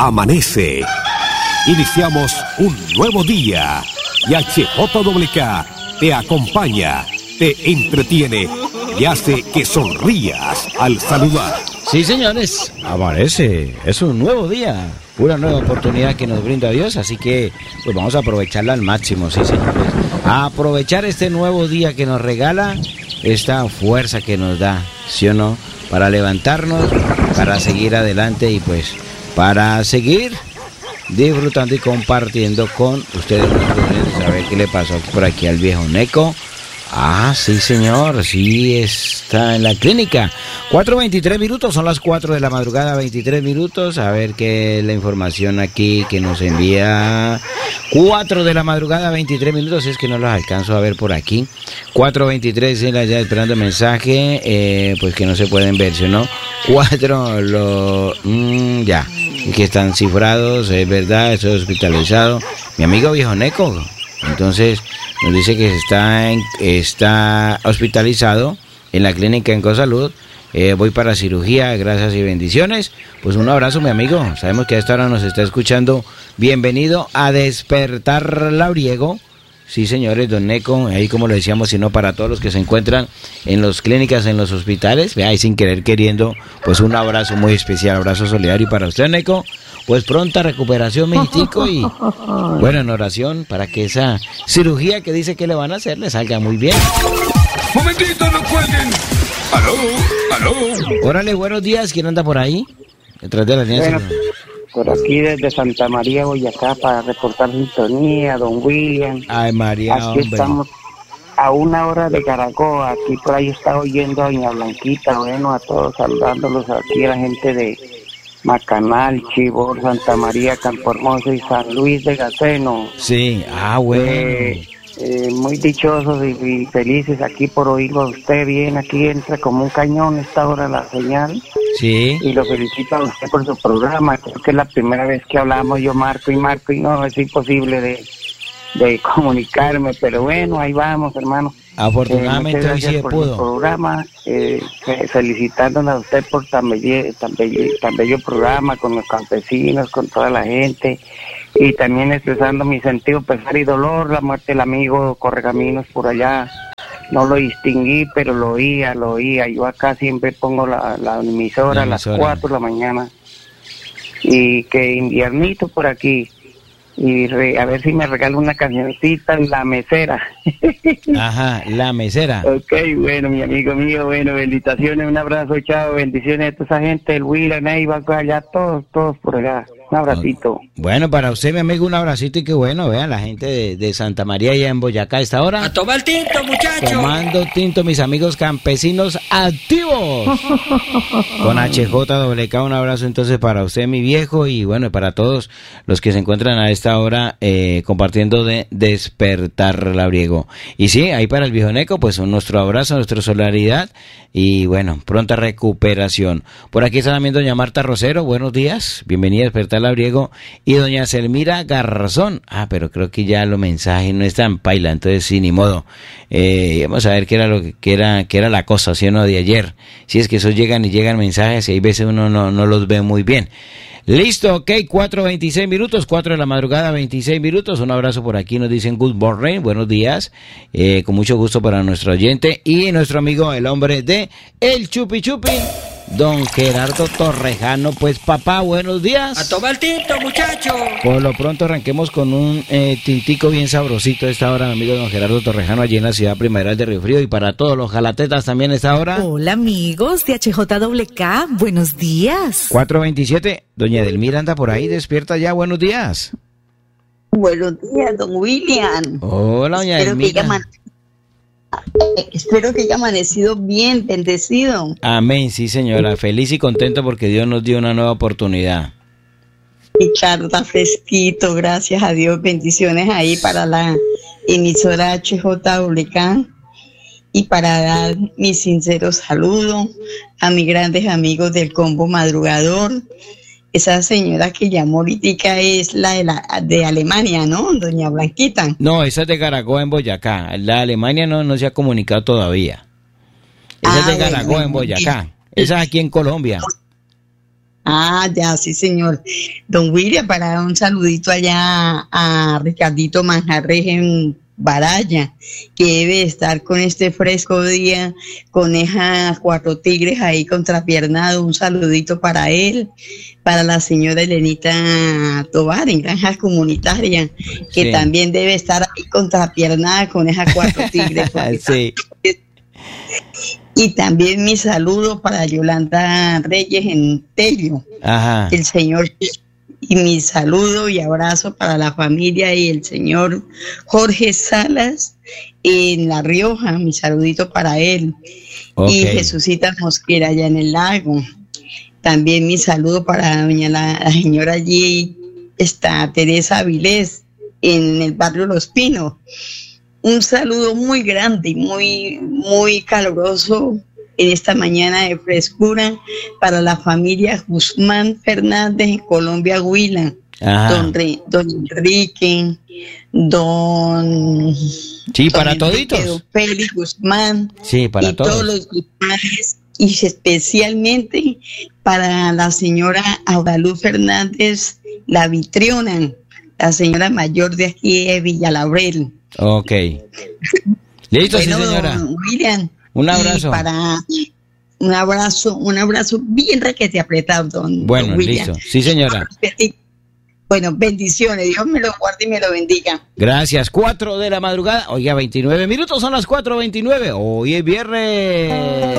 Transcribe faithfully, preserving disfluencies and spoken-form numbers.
amanece. Iniciamos un nuevo día y H J W K te acompaña, te entretiene y hace que sonrías al saludar. Sí, señores, amanece, es un nuevo día, una nueva oportunidad que nos brinda Dios, así que pues vamos a aprovecharla al máximo, sí, señores. A aprovechar este nuevo día que nos regala, esta fuerza que nos da, ¿sí o no? Para levantarnos, para seguir adelante y pues para seguir disfrutando y compartiendo con ustedes, a ver qué le pasó por aquí al viejo Neco. Ah, sí, señor, sí está en la clínica. cuatro veintitrés minutos, son las cuatro de la madrugada, veintitrés minutos. A ver qué es la información aquí que nos envía. cuatro de la madrugada, veintitrés minutos, es que no los alcanzo a ver por aquí. cuatro veintitrés, ya esperando mensaje, eh, pues que no se pueden ver, ¿sí o no? cuatro, lo, mmm, ya, que están cifrados, es verdad, estoy hospitalizado. Mi amigo viejo Neco, entonces nos dice que está en, está hospitalizado en la clínica Encosalud. Eh, voy para cirugía, gracias y bendiciones. Pues un abrazo, mi amigo. Sabemos que a esta hora nos está escuchando. Bienvenido a Despertar Labriego. Sí, señores, don Neco, ahí como lo decíamos, sino para todos los que se encuentran en las clínicas, en los hospitales, vea, ahí sin querer queriendo, pues un abrazo muy especial, abrazo solidario. Y para usted, Neco, pues pronta recuperación, México, y bueno, en oración para que esa cirugía que dice que le van a hacer le salga muy bien. Momentito, no cuelguen. Aló, aló. Órale, buenos días, ¿quién anda por ahí? Detrás de la línea. Bueno, por aquí desde Santa María, Boyacá, para reportar sintonía, don William. Ay, María, aquí hombre. Estamos a una hora de Caracoa, aquí por ahí está oyendo a doña Blanquita, bueno, a todos saludándolos aquí, a la gente de Macanal, Chibor, Santa María, Campo Hermoso y San Luis de Gaceno. Sí, ah, bueno. Eh, eh, muy dichosos y, y felices aquí por oírlo a usted bien, aquí entra como un cañón esta hora la señal. Sí. Y lo felicito a usted por su programa, creo que es la primera vez que hablamos, yo marco y marco y no, es imposible de, de comunicarme, pero bueno, ahí vamos, hermano. Afortunadamente eh, hoy sí por pudo. El programa, eh, felicitándole a usted por tan, belle, tan, bello, tan bello programa, con los campesinos, con toda la gente, y también expresando mi sentido pesar y dolor, la muerte del amigo Correcaminos por allá. No lo distinguí, pero lo oía, lo oía. Yo acá siempre pongo la, la emisora a las cuatro de la mañana. Y que inviernito por aquí. Y re, a ver si me regala una cancioncita, La Mesera. Ajá, La Mesera. Ok, bueno, mi amigo mío, bueno, felicitaciones, un abrazo, chao, bendiciones a toda esa gente, el William, Neiva, allá, todos, todos por allá. Un abracito. Bueno, para usted, mi amigo, un abracito y qué bueno, vean, la gente de, de Santa María allá en Boyacá a esta hora. A tomar tinto, muchachos. Tomando tinto, mis amigos campesinos activos. Con H J W K, un abrazo entonces para usted, mi viejo, y bueno, para todos los que se encuentran a esta hora eh, compartiendo de Despertar Labriego. Y sí, ahí para el viejo Neco, pues nuestro abrazo, nuestra solidaridad y bueno, pronta recuperación. Por aquí está también doña Marta Rosero, buenos días, bienvenida a Despertar Labriego, y doña Selmira Garzón. Ah, pero creo que ya los mensajes no están paila, entonces sí, ni modo. Eh, vamos a ver qué era lo que, que era, qué era la cosa, ¿sí o no? De ayer. Si es que esos llegan y llegan mensajes y hay veces uno no, no los ve muy bien. Listo, ok, cuatro veintiséis minutos, cuatro de la madrugada, veintiséis minutos. Un abrazo por aquí, nos dicen good morning, buenos días. Eh, con mucho gusto para nuestro oyente y nuestro amigo, el hombre de El Chupi Chupi, don Gerardo Torrejano. Pues papá, buenos días. A tomar tinto, muchacho. Por lo pronto arranquemos con un eh, tintico bien sabrosito a esta hora, mi amigo don Gerardo Torrejano, allí en la ciudad primaveral de Río Frío, y para todos los jalatetas también a esta hora. Hola amigos de H J W K, buenos días. cuatro veintisiete, doña Edelmira anda por ahí, despierta ya, buenos días. Buenos días, don William. Hola, doña Espero que Edelmira. haya aman- Espero que haya amanecido bien, bendecido. Amén, sí señora, feliz y contento porque Dios nos dio una nueva oportunidad. Y claro, está fresquito, gracias a Dios, bendiciones ahí para la emisora H J W K y para dar mi sincero saludo a mis grandes amigos del combo madrugador. Esa señora que llamó ahorita es la de, la de Alemania, ¿no? Doña Blanquita. No, esa es de Caracoa en Boyacá. La de Alemania no, no se ha comunicado todavía. Esa ah, es de Caracoa bueno, en Boyacá. Esa es aquí en Colombia. Ah, ya, sí, señor. Don William, para dar un saludito allá a Ricardito Manjarres en Baraya, que debe estar con este fresco día, con esas cuatro tigres ahí contrapiernado. Un saludito para él, para la señora Elenita Tobar en Granjas Comunitarias, que Sí. también debe estar ahí contrapiernada con esas cuatro tigres. Sí. Y también mi saludo para Yolanda Reyes en Tello, Ajá. el señor, y mi saludo y abrazo para la familia y el señor Jorge Salas en La Rioja, mi saludito para él. Ok. Y Jesucita Mosquera allá en el lago. También mi saludo para doña la, la señora allí, está Teresa Avilés en el barrio Los Pinos. Un saludo muy grande y muy, muy caluroso en esta mañana de frescura para la familia Guzmán Fernández en Colombia, Huila. Ajá. Don, Re- don Enrique, don... Sí, para don Enrique, toditos. Don Félix Guzmán. Sí, para y todos. todos los Guzmanes, y especialmente para la señora Auraluz Fernández, la Vitriona, la señora mayor de aquí de Villalaurel. Ok. Listo, Bueno, sí, señora. don William. Un abrazo. Y para un abrazo, un abrazo bien requete apretado, don, Bueno, don William. listo. Sí, señora. Bueno, bendiciones. Dios me lo guarde y me lo bendiga. Gracias. Cuatro de la madrugada. Oiga, veintinueve minutos, son las cuatro veintinueve. Hoy es viernes.